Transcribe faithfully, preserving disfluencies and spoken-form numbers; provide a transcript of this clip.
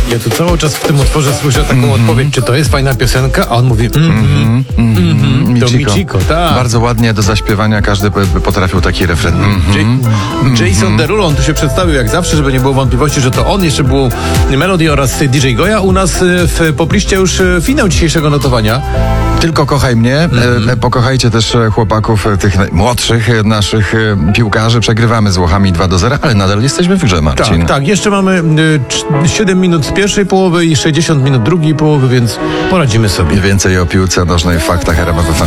Ja tu cały czas w tym utworze słyszę taką mm-hmm. odpowiedź, czy to jest fajna piosenka, a on mówi mm-hmm, mm-hmm, mm-hmm. To Michiko, tak. Bardzo ładnie do zaśpiewania każdy by potrafił taki refren. Mm-hmm. J- Jason Derulo, on tu się przedstawił jak zawsze, żeby nie było wątpliwości, że to on. Jeszcze było Melody oraz D J Goja. U nas w popliście już finał dzisiejszego notowania. Tylko kochaj mnie, mm-hmm. e, pokochajcie też chłopaków, tych młodszych naszych piłkarzy. Przegrywamy z Włochami dwa do zera, ale nadal jesteśmy w grze, Marcin. Tak, tak. Jeszcze mamy y, siedem minut z pierwszej połowy i sześćdziesiąt minut drugiej połowy, więc poradzimy sobie. Więcej o piłce nożnej w faktach R M F F M.